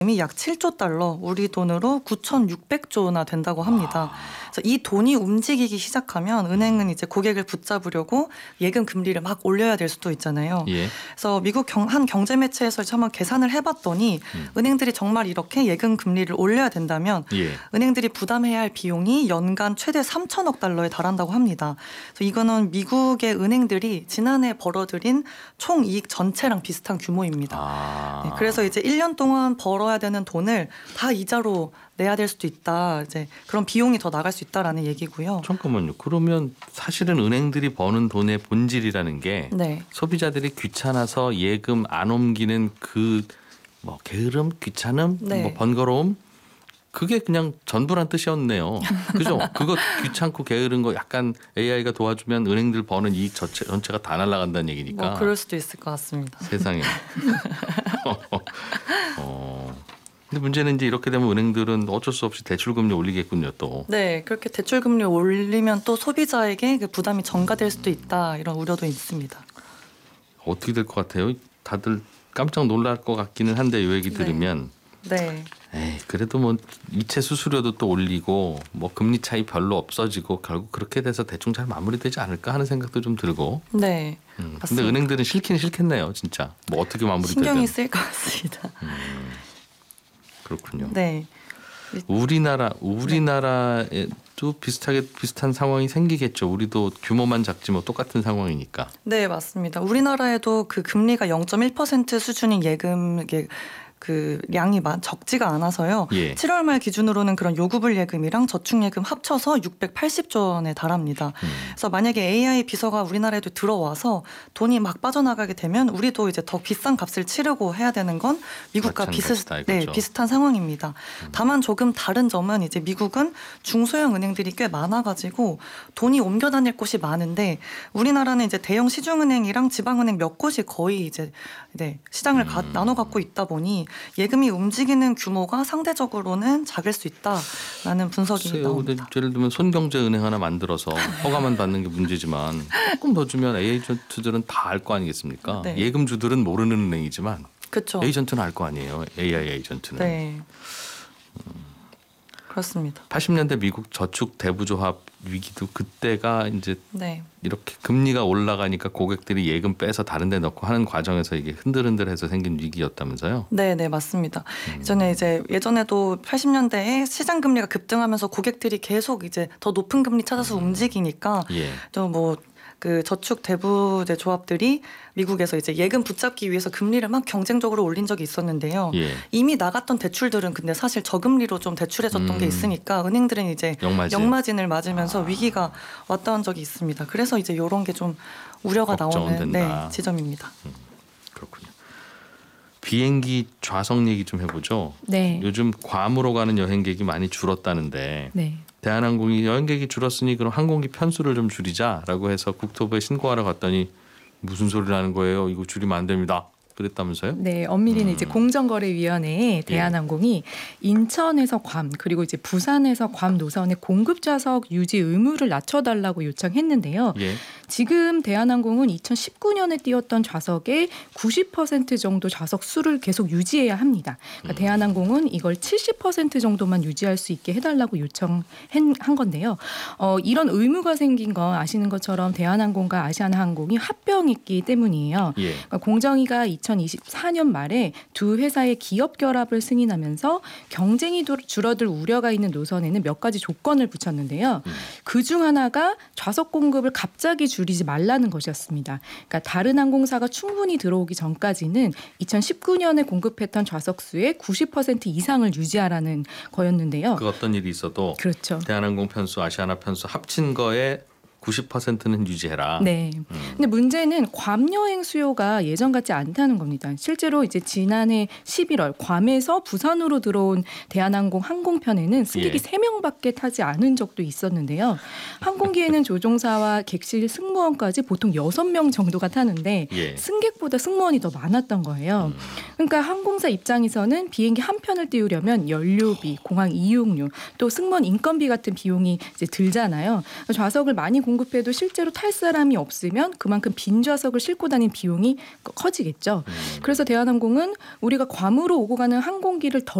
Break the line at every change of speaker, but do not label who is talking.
이 약 7조 달러, 우리 돈으로 9,600조나 된다고 합니다. 그래서 이 돈이 움직이기 시작하면 은행은 이제 고객을 붙잡으려고 예금 금리를 막 올려야 될 수도 있잖아요.
예.
그래서 미국 한 경제 매체에서 한번 계산을 해봤더니 은행들이 정말 이렇게 예금 금리를 올려야 된다면
예.
은행들이 부담해야 할 비용이 연간 최대 3천억 달러에 달한다고 합니다. 그래서 이거는 미국의 은행들이 지난해 벌어들인 총 이익 전체랑 비슷한 규모입니다. 네, 그래서 이제 1년 동안 벌어야 되는 돈을 다 이자로 내야 될 수도 있다. 이제 그런 비용이 더 나갈 수 있다라는 얘기고요.
잠깐만요. 그러면 사실은 은행들이 버는 돈의 본질이라는 게
네.
소비자들이 귀찮아서 예금 안 옮기는 그 뭐 게으름, 귀찮음,
네.
뭐 번거로움 그게 그냥 전부란 뜻이었네요. 그죠? 그거 귀찮고 게으른 거 약간 AI가 도와주면 은행들 버는 이익 전체가 다 날아간다는 얘기니까.
뭐 그럴 수도 있을 것 같습니다.
세상에. 근데 문제는 이제 이렇게 되면 은행들은 어쩔 수 없이 대출금리 올리겠군요, 또.
네, 그렇게 대출금리 올리면 또 소비자에게 그 부담이 전가될 수도 있다 이런 우려도 있습니다.
어떻게 될 것 같아요? 다들 깜짝 놀랄 것 같기는 한데 이 얘기 들으면.
네.
에이, 그래도 뭐 이체 수수료도 또 올리고 뭐 금리 차이 별로 없어지고 결국 그렇게 돼서 대충 잘 마무리되지 않을까 하는 생각도 좀 들고.
네.
근데 은행들은 싫긴 싫겠네요, 진짜. 뭐 어떻게 마무리되든.
신경이 쓰일 것 같습니다.
그렇군요.
네.
우리나라에도 비슷한 상황이 생기겠죠. 우리도 규모만 작지 뭐 똑같은 상황이니까.
네, 맞습니다. 우리나라에도 그 금리가 0.1% 수준인 예금 그 량이 적지가 않아서요.
예.
7월 말 기준으로는 그런 요구불 예금이랑 저축 예금 합쳐서 680조 원에 달합니다. 그래서 만약에 AI 비서가 우리나라에도 들어와서 돈이 막 빠져나가게 되면 우리도 이제 더 비싼 값을 치르고 해야 되는 건 미국과 비슷한 상황입니다. 다만 조금 다른 점은 이제 미국은 중소형 은행들이 꽤 많아가지고 돈이 옮겨 다닐 곳이 많은데 우리나라는 이제 대형 시중은행이랑 지방은행 몇 곳이 거의 이제 시장을 나눠 갖고 있다 보니 예금이 움직이는 규모가 상대적으로는 작을 수 있다라는 분석이 나옵니다.
예를 들면 손경제은행 하나 만들어서 허가만 받는 게 문제지만 조금 더 주면 에이전트들은 다 알 거 아니겠습니까?
네.
예금주들은 모르는 은행이지만
그렇죠.
에이전트는 알 거 아니에요. AI 에이전트는.
네. 그렇습니다.
80년대 미국 저축 대부조합 위기도 그때가 이제
네.
이렇게 금리가 올라가니까 고객들이 예금 빼서 다른 데 넣고 하는 과정에서 이게 흔들흔들해서 생긴 위기였다면서요?
네, 맞습니다. 예전에도 80년대에 시장 금리가 급등하면서 고객들이 계속 이제 더 높은 금리 찾아서 움직이니까 또 뭐 그 저축 대부제 조합들이 미국에서 이제 예금 붙잡기 위해서 금리를 막 경쟁적으로 올린 적이 있었는데요. 이미 나갔던 대출들은 근데 사실 저금리로 좀 대출해줬던 게 있으니까 은행들은 이제 역마진을 맞으면서 위기가 왔던 적이 있습니다. 그래서 이제 이런 게 좀 우려가 나오는 지점입니다.
그렇군요. 비행기 좌석 얘기 좀 해보죠.
네.
요즘 괌으로 가는 여행객이 많이 줄었다는데
네.
대한항공이 여행객이 줄었으니 그럼 항공기 편수를 좀 줄이자라고 해서 국토부에 신고하러 갔더니 무슨 소리를 하는 거예요. 이거 줄이면 안 됩니다. 그랬다면서요?
네, 엄밀히는 이제 공정거래위원회에 대한항공이 인천에서 괌 그리고 이제 부산에서 괌 노선의 공급 좌석 유지 의무를 낮춰달라고 요청했는데요. 지금 대한항공은 2019년에 띄웠던 좌석의 90% 정도 좌석 수를 계속 유지해야 합니다. 그러니까 대한항공은 이걸 70% 정도만 유지할 수 있게 해달라고 요청한 건데요. 이런 의무가 생긴 건 아시는 것처럼 대한항공과 아시아나항공이 합병했기 때문이에요. 그러니까 공정위가 2024년 말에 두 회사의 기업 결합을 승인하면서 경쟁이 줄어들 우려가 있는 노선에는 몇 가지 조건을 붙였는데요. 그중 하나가 좌석 공급을 갑자기 줄이지 말라는 것이었습니다. 그러니까 다른 항공사가 충분히 들어오기 전까지는 2019년에 공급했던 좌석 수의 90% 이상을 유지하라는 거였는데요.
그 어떤 일이 있어도
그렇죠.
대한항공 편수, 아시아나 편수 합친 거에 90%는 유지해라.
네. 근데 문제는 괌 여행 수요가 예전 같지 않다는 겁니다. 실제로 이제 지난해 11월 괌에서 부산으로 들어온 대한항공 항공편에는 승객이 3명밖에 타지 않은 적도 있었는데요. 항공기에는 조종사와 객실 승무원까지 보통 6명 정도가 타는데 승객보다 승무원이 더 많았던 거예요. 그러니까 항공사 입장에서는 비행기 한 편을 띄우려면 연료비, 공항 이용료, 또 승무원 인건비 같은 비용이 이제 들잖아요. 좌석을 많이 공급해도 실제로 탈 사람이 없으면 그만큼 빈 좌석을 싣고 다니는 비용이 커지겠죠. 그래서 대한항공은 우리가 괌으로 오고 가는 항공기를 더